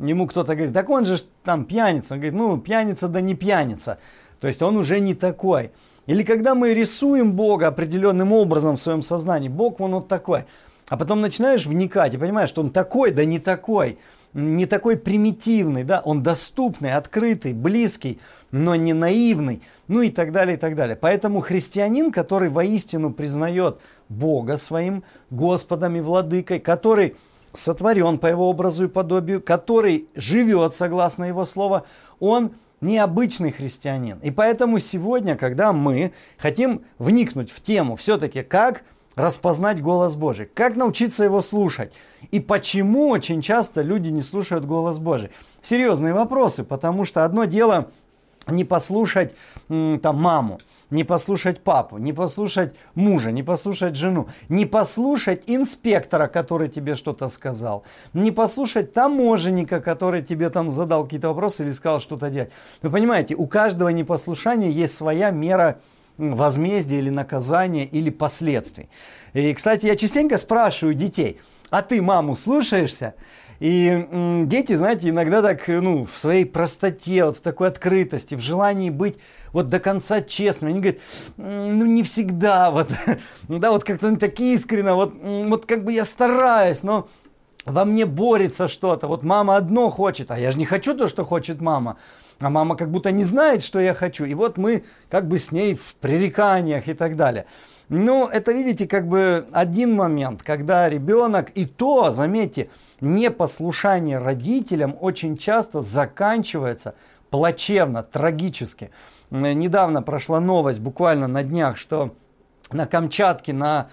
ему кто-то говорит, так он же там пьяница. Он говорит, ну, пьяница да не пьяница. То есть он уже не такой. Или когда мы рисуем Бога определенным образом в своем сознании, Бог он вот такой. А потом начинаешь вникать и понимаешь, что он такой, да не такой. Не такой примитивный, да, он доступный, открытый, близкий, но не наивный, ну и так далее, и так далее. Поэтому христианин, который воистину признает Бога своим Господом и Владыкой, который сотворен по Его образу и подобию, который живет согласно Его слова, он необычный христианин. И поэтому сегодня, когда мы хотим вникнуть в тему все-таки, как распознать голос Божий, как научиться его слушать и почему очень часто люди не слушают голос Божий. Серьезные вопросы, потому что одно дело не послушать там маму, не послушать папу, не послушать мужа, не послушать жену, не послушать инспектора, который тебе что-то сказал, не послушать таможенника, который тебе там задал какие-то вопросы или сказал что-то делать. Вы понимаете, у каждого непослушания есть своя мера возмездия или наказания или последствий. И, кстати, я частенько спрашиваю детей, а ты маму слушаешься? И дети, знаете, иногда так, в своей простоте, вот в такой открытости, в желании быть вот до конца честным, они говорят, не всегда, вот, да, вот как-то так искренне, вот как бы я стараюсь, но во мне борется что-то, вот мама одно хочет, а я же не хочу то, что хочет мама. А мама как будто не знает, что я хочу. И вот мы как бы с ней в пререканиях и так далее. Ну, это, видите, как бы один момент, когда ребенок, и то, заметьте, непослушание родителям очень часто заканчивается плачевно, трагически. Недавно прошла новость, буквально на днях, что на Камчатке, на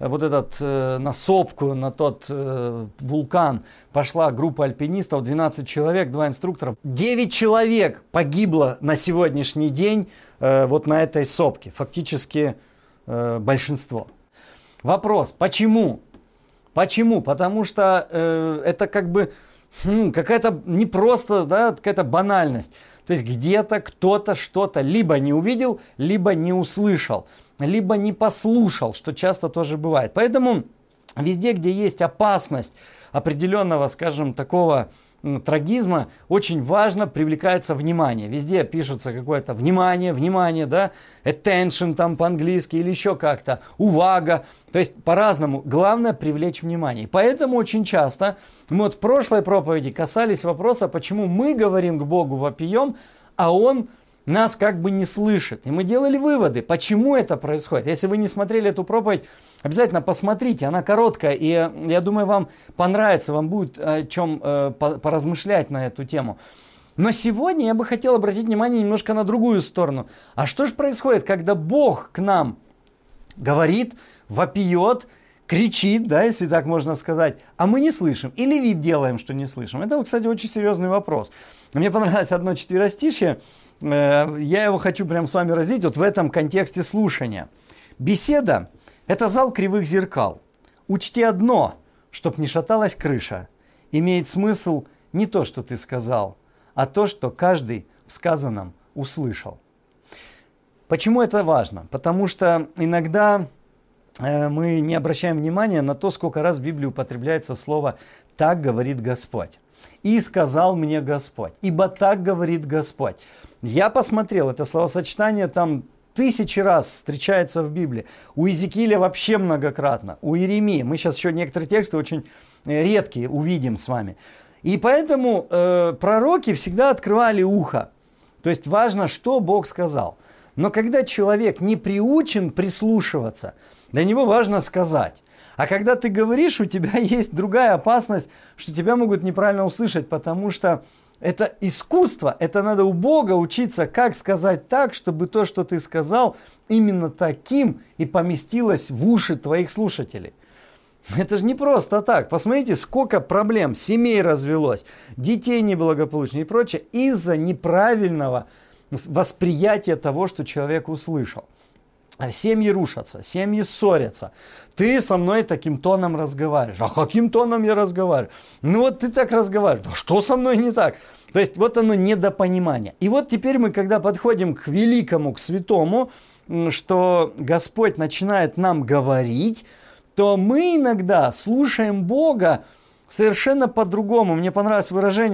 сопку, на тот вулкан пошла группа альпинистов, 12 человек, 2 инструктора. 9 человек погибло на сегодняшний день вот на этой сопке, фактически большинство. Вопрос, почему? Почему? Потому что это как бы какая-то не просто, да, какая-то банальность. То есть где-то кто-то что-то либо не увидел, либо не услышал, либо не послушал, что часто тоже бывает. Поэтому везде, где есть опасность определенного, скажем, такого трагизма, очень важно привлекается внимание. Везде пишется какое-то внимание, да, attention там по-английски или еще как-то, увага. То есть по-разному. Главное привлечь внимание. И поэтому очень часто мы вот в прошлой проповеди касались вопроса, почему мы говорим к Богу, вопием, а Он нас как бы не слышит. И мы делали выводы, почему это происходит. Если вы не смотрели эту проповедь, обязательно посмотрите, она короткая, и я думаю, вам понравится, вам будет о чем поразмышлять на эту тему. Но сегодня я бы хотел обратить внимание немножко на другую сторону. А что же происходит, когда Бог к нам говорит, вопиет, кричит, да, если так можно сказать, а мы не слышим, или вид делаем, что не слышим? Это, кстати, очень серьезный вопрос. Мне понравилось одно четверостишье, я его хочу прямо с вами разделить вот в этом контексте слушания. Беседа – это зал кривых зеркал. Учти одно, чтоб не шаталась крыша. Имеет смысл не то, что ты сказал, а то, что каждый в сказанном услышал. Почему это важно? Потому что иногда мы не обращаем внимания на то, сколько раз в Библии употребляется слово «так говорит Господь». «И сказал мне Господь», «ибо так говорит Господь». Я посмотрел, это словосочетание там тысячи раз встречается в Библии. У Иезекииля вообще многократно, у Иеремии. Мы сейчас еще некоторые тексты очень редкие увидим с вами. И поэтому пророки всегда открывали ухо. То есть важно, что Бог сказал. Но когда человек не приучен прислушиваться, для него важно сказать. А когда ты говоришь, у тебя есть другая опасность, что тебя могут неправильно услышать, потому что это искусство, это надо у Бога учиться, как сказать так, чтобы то, что ты сказал, именно таким и поместилось в уши твоих слушателей. Это же не просто так. Посмотрите, сколько проблем, семей развелось, детей неблагополучных и прочее из-за неправильного восприятия того, что человек услышал. Семьи рушатся, семьи ссорятся. Ты со мной таким тоном разговариваешь. А каким тоном я разговариваю? Ну вот ты так разговариваешь. Да что со мной не так? То есть вот оно недопонимание. И вот теперь мы, когда подходим к великому, к святому, что Господь начинает нам говорить, то мы иногда слушаем Бога совершенно по-другому. Мне понравилось выражение,